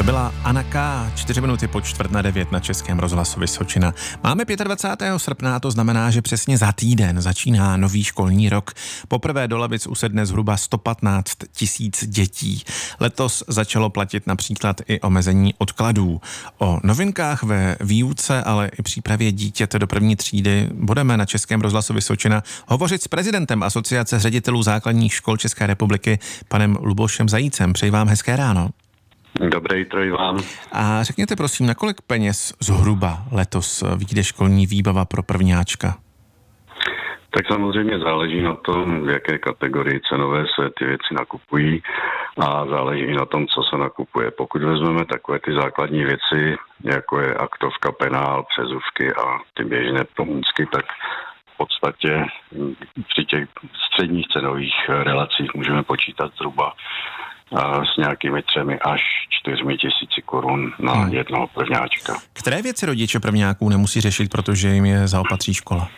byla Anna K. 4 minuty po 8:45 na Českém rozhlasu Vysočina. Máme 25. srpna, to znamená, že přesně za týden začíná nový školní rok. Poprvé do lavic usedne zhruba 115 000 dětí. Letos začalo platit například i omezení odkladů. O novinkách ve výuce, ale i přípravě dítěte do první třídy budeme na Českém rozhlasu Vysočina hovořit s prezidentem Asociace ředitelů základních škol České republiky, panem Lubošem Zajícem. Přeji vám hezké ráno. Dobré jitro i vám. A řekněte prosím, na kolik peněz zhruba letos vyjde školní výbava pro prvňáčka? Tak samozřejmě záleží na tom, v jaké kategorii cenové se ty věci nakupují a záleží i na tom, co se nakupuje. Pokud vezmeme takové ty základní věci, jako je aktovka, penál, přezůvky a ty běžné pomůcky, tak v podstatě při těch středních cenových relacích můžeme počítat zhruba s nějakými 3 až 4 tisíci korun na jednoho prvňáčka. Které věci rodiče prvňáků nemusí řešit, protože jim je zaopatří škola?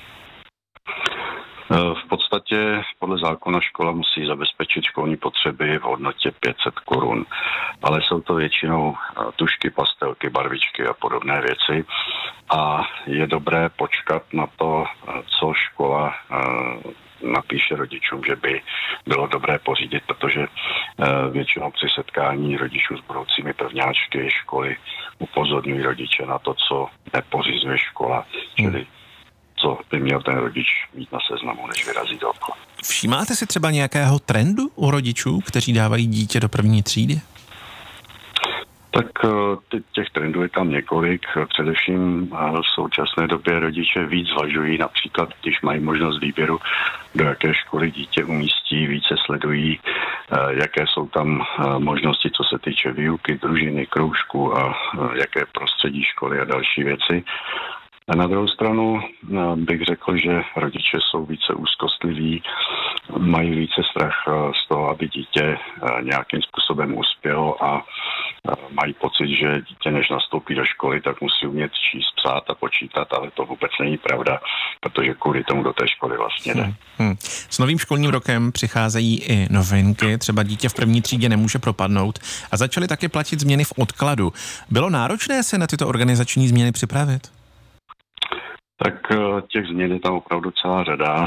V podstatě podle zákona škola musí zabezpečit školní potřeby v hodnotě 500 korun, ale jsou to většinou tužky, pastelky, barvičky a podobné věci a je dobré počkat na to, co škola napíše rodičům, že by bylo dobré pořídit, protože většinou při setkání rodičů s budoucími prvňáčky školy upozorňují rodiče na to, co nepořizuje škola, čili co by měl ten rodič mít na seznamu, než vyrazí do obchodu. Všímáte si třeba nějakého trendu u rodičů, kteří dávají dítě do první třídy? Tak těch trendů je tam několik. Především v současné době rodiče víc zvažují, například když mají možnost výběru, do jaké školy dítě umístí, více sledují, jaké jsou tam možnosti, co se týče výuky, družiny, kroužku a jaké prostředí školy a další věci. A na druhou stranu bych řekl, že rodiče jsou více úzkostliví, mají více strach z toho, aby dítě nějakým způsobem uspělo a mají pocit, že dítě, než nastoupí do školy, tak musí umět číst, psát a počítat, ale to vůbec není pravda, protože kvůli tomu do té školy vlastně jde. S novým školním rokem přicházejí i novinky, třeba dítě v první třídě nemůže propadnout a začaly taky platit změny v odkladu. Bylo náročné se na tyto organizační změny připravit? Tak těch změn je tam opravdu celá řada.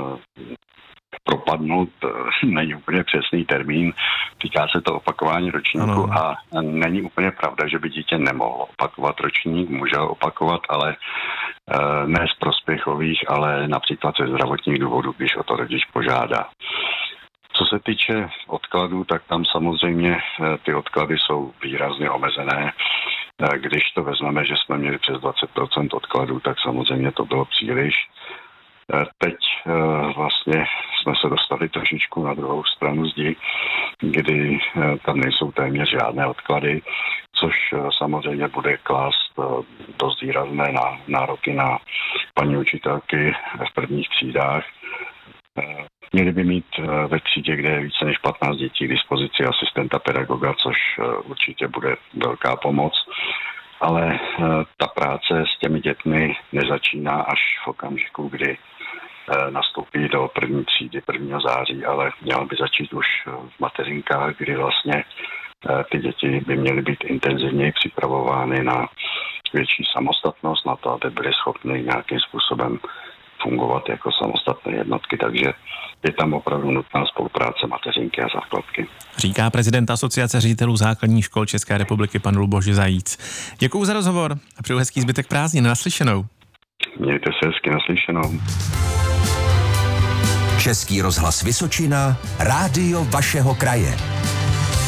Propadnout není úplně přesný termín. Týká se to opakování ročníku a není úplně pravda, že by dítě nemohlo opakovat ročník. Může ho opakovat, ale ne z prospěchových, ale například ze zdravotních důvodů, když o to rodič požádá. Co se týče odkladů, tak tam samozřejmě ty odklady jsou výrazně omezené. Když to vezmeme, že jsme měli přes 20% odkladů, tak samozřejmě to bylo příliš. Teď vlastně jsme se dostali trošičku na druhou stranu zdi, kdy tam nejsou téměř žádné odklady, což samozřejmě bude klást dost výrazné nároky na paní učitelky v prvních třídách. Měli by mít ve třídě, kde je více než 15 dětí, k dispozici asistenta pedagoga, což určitě bude velká pomoc. Ale ta práce s těmi dětmi nezačíná až v okamžiku, kdy nastoupí do první třídy 1. září, ale měla by začít už v mateřinkách, kdy vlastně ty děti by měly být intenzivněji připravovány na větší samostatnost, na to, aby byly schopny nějakým způsobem fungovat jako samostatné jednotky, takže je tam opravdu nutná spolupráce mateřinky a základky. Říká prezident Asociace ředitelů základních škol České republiky pan Luboš Zajíc. Děkuju za rozhovor a přeju hezký zbytek prázdnin. Naslyšenou. Mějte se hezky, naslyšenou. Český rozhlas Vysočina, rádio vašeho kraje.